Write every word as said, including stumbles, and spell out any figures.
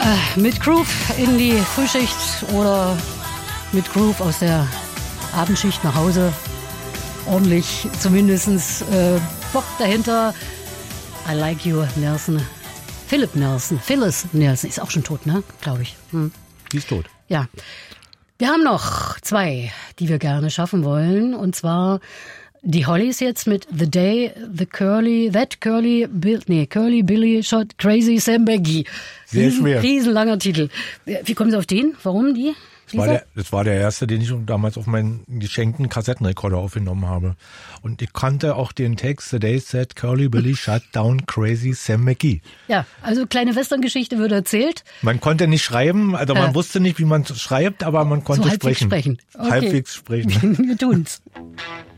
Mit Groove in die Frühschicht oder mit Groove aus der Abendschicht nach Hause. Ordentlich zumindest äh, Bock dahinter. I Like You, Nelson. Philip Nelson. Phyllis Nelson ist auch schon tot, ne? Glaube ich. Hm. Die ist tot. Ja. Wir haben noch zwei, die wir gerne schaffen wollen. Und zwar die Hollies jetzt mit The Day, The Curly, That Curly, Bill, nee, Curly Billy Shot Crazy Sam Baggy. Sehr Riesen, schwer. Riesenlanger Titel. Wie kommen Sie auf den? Warum die? Das war, der, das war der erste, den ich damals auf meinen geschenkten Kassettenrekorder aufgenommen habe. Und ich kannte auch den Text, The Day That Curly Billy Shut Down Crazy Sam McGee. Ja, also kleine Western-Geschichte wird erzählt. Man konnte nicht schreiben, also man äh, wusste nicht, wie man schreibt, aber man konnte so halbwegs sprechen. sprechen. Okay. Halbwegs sprechen. Wir tun's.